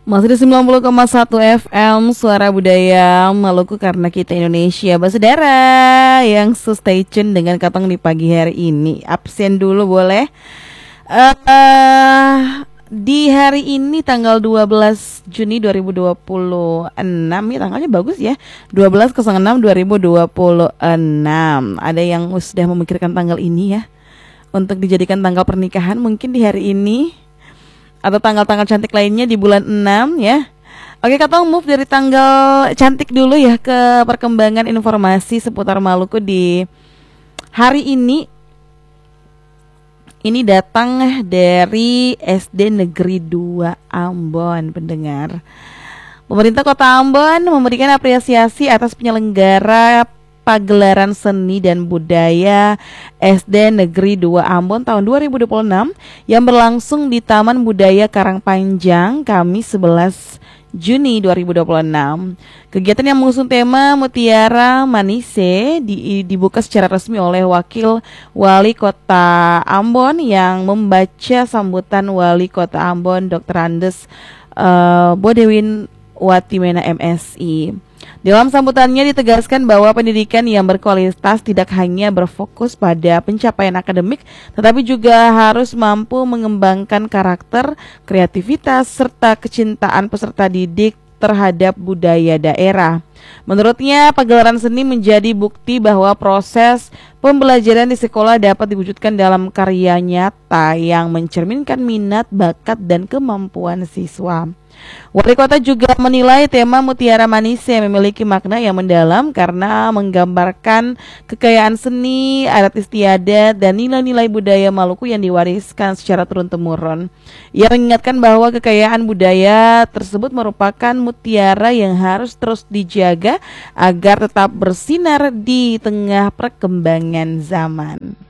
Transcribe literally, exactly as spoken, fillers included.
Masih di sembilan puluh koma satu F M Suara Budaya Maluku karena kita Indonesia. Bersaudara yang stay tune dengan Katong di pagi hari ini. Absen dulu boleh. uh, uh, Di hari ini tanggal dua belas Juni dua ribu dua puluh enam ya, tanggalnya bagus ya, dua belas enam dua ribu dua puluh enam. Ada yang sudah memikirkan tanggal ini ya untuk dijadikan tanggal pernikahan mungkin di hari ini, atau tanggal-tanggal cantik lainnya di bulan enam ya. Oke, Katong move dari tanggal cantik dulu ya ke perkembangan informasi seputar Maluku di hari ini. Ini datang dari S D Negeri dua Ambon, pendengar. Pemerintah Kota Ambon memberikan apresiasi atas penyelenggara pagelaran seni dan budaya S D Negeri dua Ambon tahun dua ribu dua puluh enam yang berlangsung di Taman Budaya Karangpanjang Kamis sebelas Juni dua ribu dua puluh enam. Kegiatan yang mengusung tema Mutiara Manise di, dibuka secara resmi oleh Wakil Wali Kota Ambon yang membaca sambutan Wali Kota Ambon Doktor Andes uh, Bodewin Watimena M Si. Dalam sambutannya ditegaskan bahwa pendidikan yang berkualitas tidak hanya berfokus pada pencapaian akademik, tetapi juga harus mampu mengembangkan karakter, kreativitas, serta kecintaan peserta didik terhadap budaya daerah. Menurutnya, pagelaran seni menjadi bukti bahwa proses pembelajaran di sekolah dapat diwujudkan dalam karya nyata yang mencerminkan minat, bakat, dan kemampuan siswa. Wali kota juga menilai tema Mutiara Manise memiliki makna yang mendalam karena menggambarkan kekayaan seni, adat istiadat, dan nilai-nilai budaya Maluku yang diwariskan secara turun-temurun. Ia mengingatkan bahwa kekayaan budaya tersebut merupakan mutiara yang harus terus dijaga agar tetap bersinar di tengah perkembangan zaman.